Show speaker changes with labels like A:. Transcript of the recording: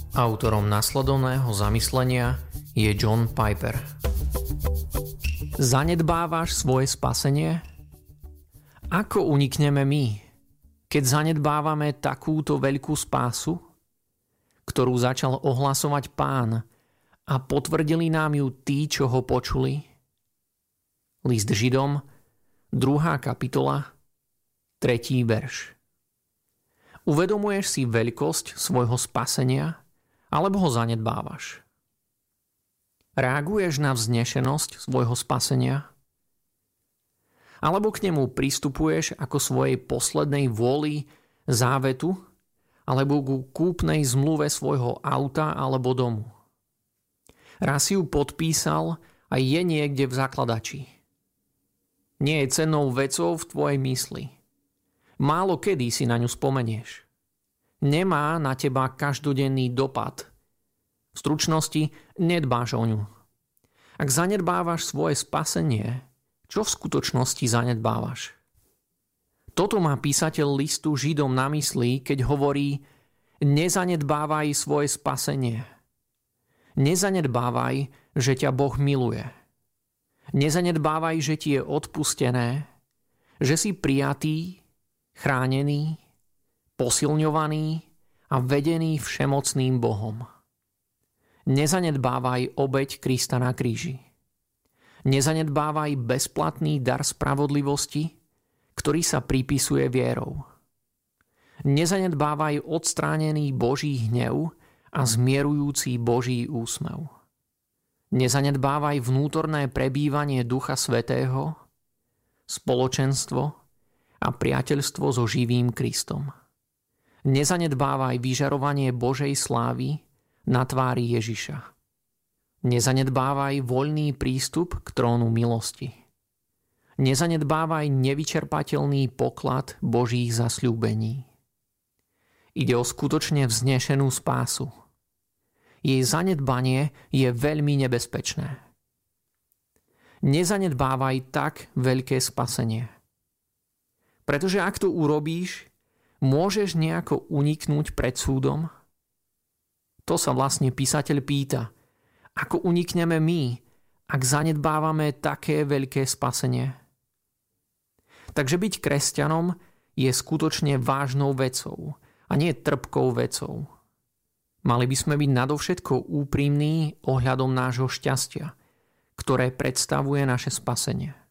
A: Autorom nasledovného zamyslenia je John Piper. Zanedbávaš svoje spasenie? Ako unikneme my, keď zanedbávame takúto veľkú spásu, ktorú začal ohlasovať Pán a potvrdili nám ju tí, čo ho počuli? List Židom, 2. kapitola, 3. verš. Uvedomuješ si veľkosť svojho spasenia, alebo ho zanedbávaš? Reaguješ na vznešenosť svojho spasenia? Alebo k nemu pristupuješ ako svojej poslednej vôli, závetu, alebo ku kúpnej zmluve svojho auta alebo domu? Raz si ju podpísal a je niekde v zakladači. Nie je cennou vecou v tvojej mysli. Málo kedy si na ňu spomenieš. Nemá na teba každodenný dopad. V stručnosti nedbáš o ňu. Ak zanedbávaš svoje spasenie, čo v skutočnosti zanedbávaš? Toto má písateľ listu Židom na mysli, keď hovorí: nezanedbávaj svoje spasenie. Nezanedbávaj, že ťa Boh miluje. Nezanedbávaj, že ti je odpustené, že si prijatý, chránený, posilňovaný a vedený všemocným Bohom. Nezanedbávaj obeť Krista na kríži. Nezanedbávaj bezplatný dar spravodlivosti, ktorý sa pripisuje vierou. Nezanedbávaj odstránený Boží hnev a zmierujúci Boží úsmev. Nezanedbávaj vnútorné prebývanie Ducha Svätého, spoločenstvo a priateľstvo so živým Kristom. Nezanedbávaj vyžarovanie Božej slávy na tvári Ježiša. Nezanedbávaj voľný prístup k trónu milosti. Nezanedbávaj nevyčerpateľný poklad Božích zasľúbení. Ide o skutočne vznešenú spásu. Jej zanedbanie je veľmi nebezpečné. Nezanedbávaj tak veľké spasenie. Pretože ak to urobíš, môžeš nejako uniknúť pred súdom? To sa vlastne písateľ pýta. Ako unikneme my, ak zanedbávame také veľké spasenie? Takže byť kresťanom je skutočne vážnou vecou a nie trpkou vecou. Mali by sme byť nadovšetko úprimní ohľadom nášho šťastia, ktoré predstavuje naše spasenie.